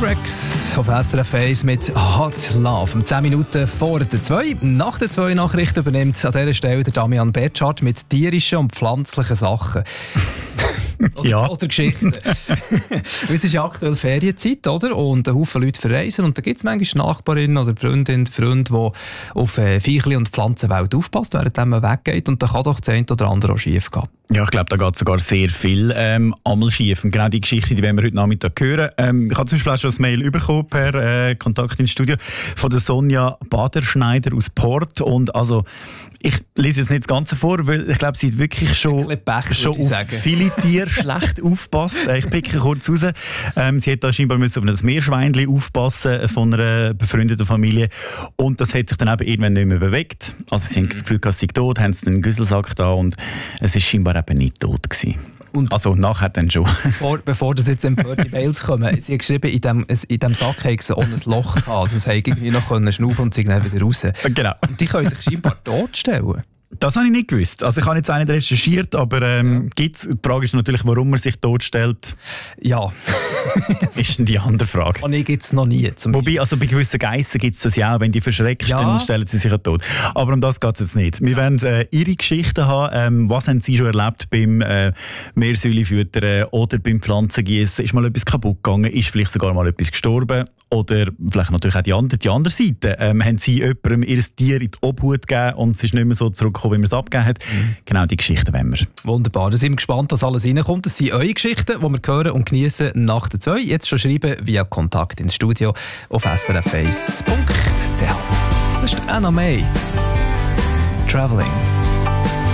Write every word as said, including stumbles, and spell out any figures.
T-Rex auf S R F eins mit Hot Love. Um zehn Minuten vor der zwei. Nach der zwei Nachrichten übernimmt an dieser Stelle der Damian Betschart mit tierischen und pflanzlichen Sachen. Oder, ja. oder Geschichten. Es ist ja aktuell Ferienzeit, oder? Und ein Haufen Leute verreisen. Und da gibt es manchmal Nachbarinnen oder Freundinnen, Freunde, die auf äh, Viechli und Pflanzenwelt aufpassen, während man weggeht. Und da kann doch das eine oder andere auch schief gehen. Ja, ich glaube, da geht sogar sehr viel ähm, einmal schief. Und genau die Geschichte, die werden wir heute Nachmittag hören. Ähm, ich habe zum Beispiel auch schon ein Mail bekommen per äh, Kontakt ins Studio von der Sonja Baderschneider aus Port. Und also, ich lese jetzt nicht das Ganze vor, weil ich glaube, sie hat wirklich schon, Pech, schon auf sagen. viele Tiere schlecht aufpasst. Ich picke kurz raus. Ähm, sie hat da scheinbar müssen auf ein Meerschweinchen aufpassen von einer befreundeten Familie. Und das hat sich dann eben irgendwann nicht mehr bewegt. Also sie haben das Gefühl, dass sie tot, haben sie einen Güsselsack da und es ist scheinbar eben nicht tot gewesen. Und also nachher dann schon. Bevor, bevor das jetzt empörte Mails kommen, sie hat geschrieben, in diesem in dem Sack haben sie auch ein Loch gehabt. Also sie haben irgendwie noch schnaufen und sie dann wieder raus. Genau. Und die können sich scheinbar totstellen. Das habe ich nicht gewusst. Also ich habe jetzt auch nicht recherchiert, aber ähm, ja. gibt's, die Frage ist natürlich, warum man sich totstellt. Ja. ist denn die andere Frage. Und ich gibt es noch nie. Zum Wobei, also bei gewissen Geissen gibt es das ja auch. Wenn die verschreckst, ja. dann stellen sie sich ja tot. Aber um das geht es jetzt nicht. Wir ja. wollen äh, Ihre Geschichten haben. Ähm, was haben Sie schon erlebt beim äh, Meersäulenfüttern oder beim Pflanzengießen? Ist mal etwas kaputt gegangen? Ist vielleicht sogar mal etwas gestorben? Oder vielleicht natürlich auch die andere, die andere Seite. Ähm, haben Sie jemandem Ihr Tier in die Obhut gegeben und es ist nicht mehr so zurückgekommen, wie man es abgegeben hat? Mhm. Genau, die Geschichten wollen wir. Wunderbar. Da sind wir gespannt, dass alles reinkommt. Das sind eure Geschichten, die wir hören und genießen nach der zwei. Jetzt schon schreiben via Kontakt ins Studio auf s r f eins punkt c h. Das ist Anna May. Traveling.